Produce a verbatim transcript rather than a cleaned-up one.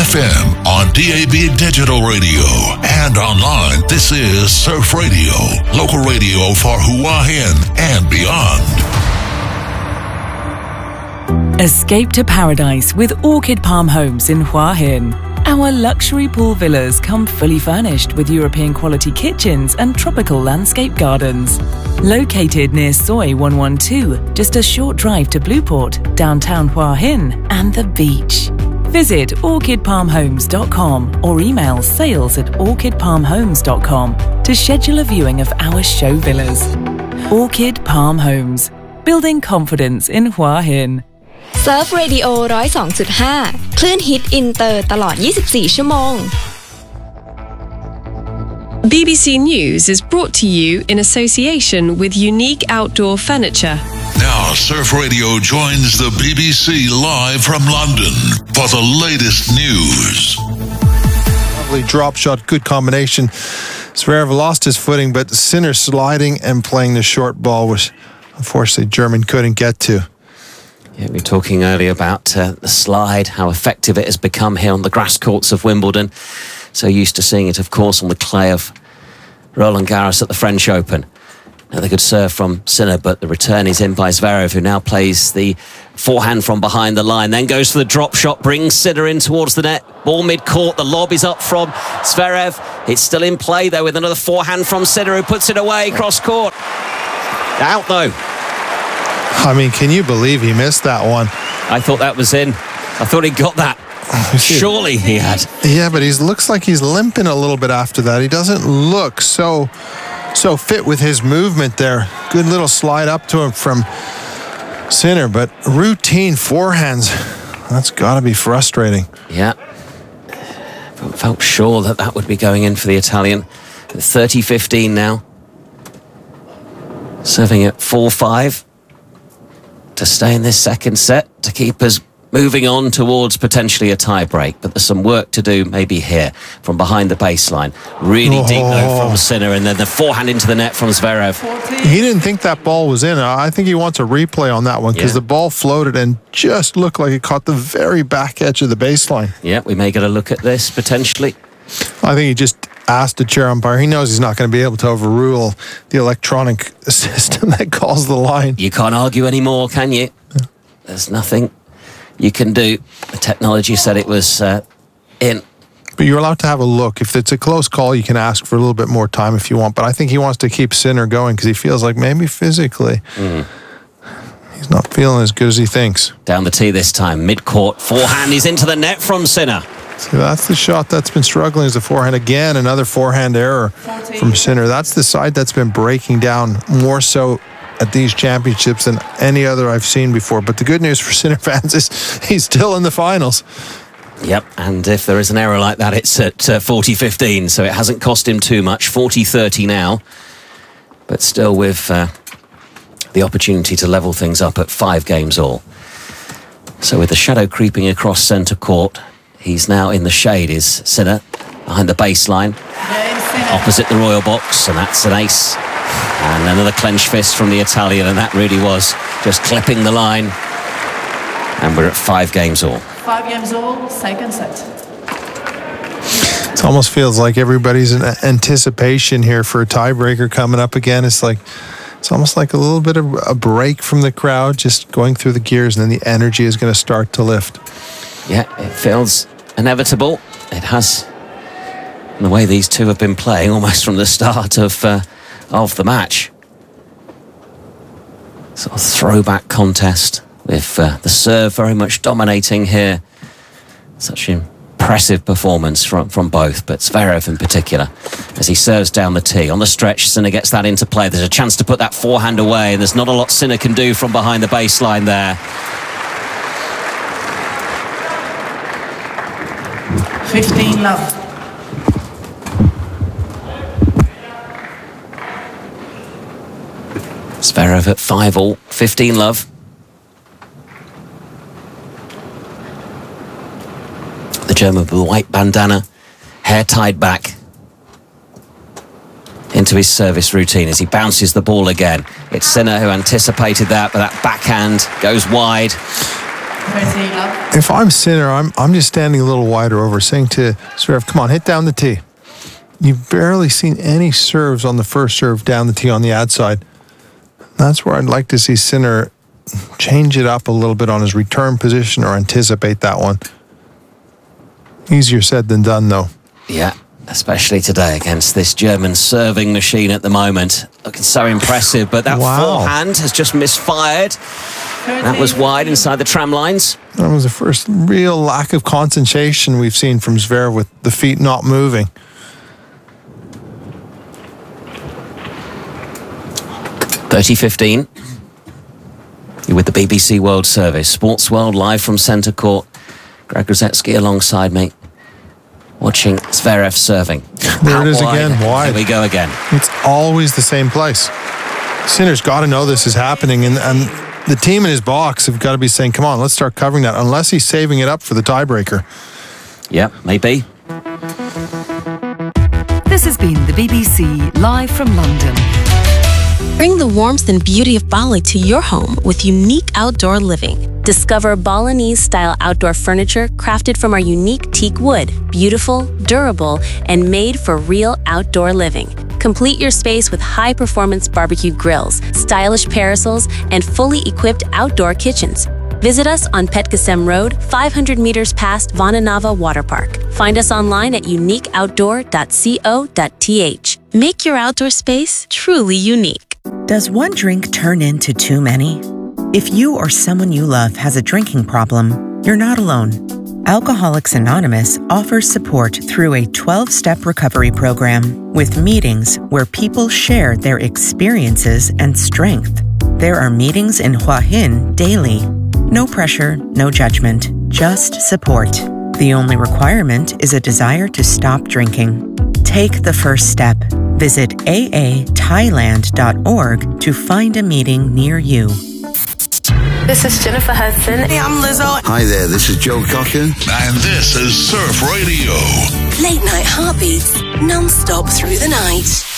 F M, on D A B digital radio, and online. This is Surf Radio, local radio for Hua Hin and beyond. Escape to paradise with Orchid Palm Homes in Hua Hin. Our luxury pool villas come fully furnished with European quality kitchens and tropical landscape gardens. Located near Soi one one two, just a short drive to Blueport, downtown Hua Hin, and the beach. Visit orchid palm homes dot com or email sales at orchid palm homes dot com to schedule a viewing of our show villas. Orchid Palm Homes, building confidence in Hua Hin. Surf Radio หนึ่งศูนย์สองจุดห้า คลื่นฮิตอินเตอร์ตลอดยี่สิบสี่ชั่วโมง B B C News is brought to you in association with Unique Outdoor Furniture. Now, Surf Radio joins the B B C live from London for the latest news. Lovely drop shot, good combination. Zverev lost his footing, but Sinner sliding and playing the short ball, which unfortunately German couldn't get to. Yeah, we were talking earlier about uh, the slide, how effective it has become here on the grass courts of Wimbledon. So used to seeing it, of course, on the clay of Roland Garros at the French Open. Another good serve from Sinner, but the return is in by Zverev, who now plays the forehand from behind the line, then goes for the drop shot, brings Sinner in towards the net. Ball mid-court, the lob is up from Zverev. It's still in play, though, with another forehand from Sinner, who puts it away cross-court. Out, though. I mean, can you believe he missed that one? I thought that was in. I thought he got that. Surely he had. Yeah, but he looks like he's limping a little bit after that. He doesn't look so so fit with his movement there. Good little slide up to him from Sinner, but routine forehands. That's got to be frustrating. Yeah. Felt sure that that would be going in for the Italian. thirty fifteen now. Serving at four five. To stay in this second set, to keep us moving on towards potentially a tie break. But there's some work to do maybe here from behind the baseline. Really oh. deep though from Sinner, and then the forehand into the net from Zverev. He didn't think that ball was in. I think he wants a replay on that one because yeah. the ball floated and just looked like it caught the very back edge of the baseline. Yeah, we may get a look at this potentially. I think he just asked the chair umpire. He knows he's not going to be able to overrule the electronic system that calls the line. You can't argue anymore, can you? Yeah. There's nothing you can do. The technology said it was uh, in. But you're allowed to have a look. If it's a close call, you can ask for a little bit more time if you want. But I think he wants to keep Sinner going because he feels like maybe physically mm. he's not feeling as good as he thinks. Down the tee this time. Mid-court. Forehand is into the net from Sinner. See, that's the shot that's been struggling as the forehand. Again, another forehand error from Sinner. That's the side that's been breaking down more so at these championships than any other I've seen before. But the good news for Sinner fans is he's still in the finals. Yep, and if there is an error like that, it's at uh, forty fifteen, so it hasn't cost him too much. forty thirty now, but still with uh, the opportunity to level things up at five games all. So with the shadow creeping across centre court, he's now in the shade, is Sinner, behind the baseline, opposite the Royal Box, and that's an ace. And another clenched fist from the Italian, and that really was just clipping the line. And we're at five games all. Five games all, second set. It almost feels like everybody's in anticipation here for a tiebreaker coming up again. It's like it's almost like a little bit of a break from the crowd, just going through the gears, and then the energy is going to start to lift. Yeah, it feels inevitable. It has, in the way these two have been playing almost from the start of uh, of the match. Sort of throwback contest with uh, the serve very much dominating here. Such an impressive performance from, from both, but Zverev in particular, as he serves down the tee. On the stretch, Sinner gets that into play. There's a chance to put that forehand away, and there's not a lot Sinner can do from behind the baseline there. fifteen love. Zverev at five all, fifteen love. The German with the white bandana, hair tied back, into his service routine as he bounces the ball again. It's Sinner who anticipated that, but that backhand goes wide. thirty love. If I'm Sinner, I'm I'm just standing a little wider over, saying to Zverev, come on, hit down the tee. You've barely seen any serves on the first serve down the tee on the ad side. That's where I'd like to see Sinner change it up a little bit on his return position or anticipate that one. Easier said than done, though. Yeah, especially today against this German serving machine at the moment. Looking so impressive, but that Wow. forehand has just misfired. That was wide inside the tram lines. That was the first real lack of concentration we've seen from Zverev with the feet not moving. thirty fifteen. You're with the B B C World Service. Sports World live from centre court. Greg Rosetsky alongside me. Watching Zverev serving. There Out it is wide. again, wide. Here we go again. It's always the same place. Sinner's got to know this is happening, and, and the team in his box have got to be saying, come on, let's start covering that, unless he's saving it up for the tiebreaker. Yep, maybe. This has been the B B C live from London. Bring the warmth and beauty of Bali to your home with unique outdoor living. Discover Balinese-style outdoor furniture crafted from our unique teak wood, beautiful, durable, and made for real outdoor living. Complete your space with high-performance barbecue grills, stylish parasols, and fully equipped outdoor kitchens. Visit us on Petkasem Road, five hundred meters past Vananava Water Park. Find us online at unique outdoor dot co dot t h. Make your outdoor space truly unique. Does one drink turn into too many? If you or someone you love has a drinking problem, you're not alone. Alcoholics Anonymous offers support through a twelve-step recovery program with meetings where people share their experiences and strength. There are meetings in Hua Hin daily. No pressure, no judgment, just support. The only requirement is a desire to stop drinking. Take the first step. Visit a a thailand dot org to find a meeting near you. This is Jennifer Hudson. Hey, I'm Lizzo. Hi there, this is Joe Cocker. And this is Surf Radio. Late night heartbeats, non-stop through the night.